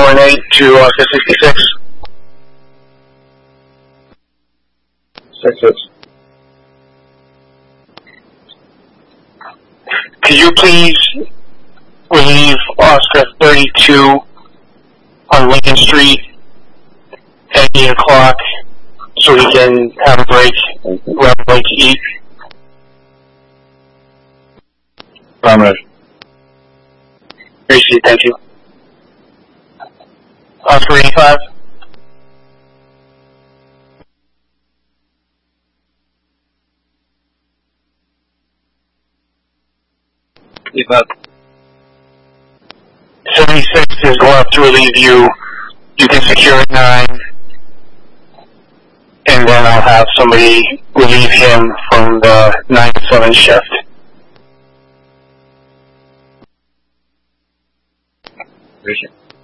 coordinate to Oscar 66. 66. Could you please relieve Oscar 32 on Lincoln Street at 8 o'clock so he can have a break, grab a break to eat? Affirmative. Appreciate it, thank you. Oscar 85. Keep up. 76 is left to relieve you. You can secure at 9. And then I'll have somebody relieve him from the 9 to 7 shift. Appreciate it.